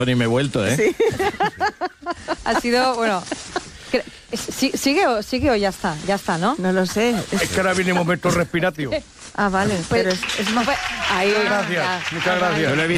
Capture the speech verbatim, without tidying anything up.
Ni me he vuelto, ¿eh? Sí. Ha sido, bueno... ¿Sí, ¿Sigue o sigue o ya está? Ya está, ¿no? No lo sé. Es que ahora viene momento respiratio. Ah, vale. Pues, Pero es, es más... ahí, Muchas gracias, ya. muchas gracias. Yo lo he visto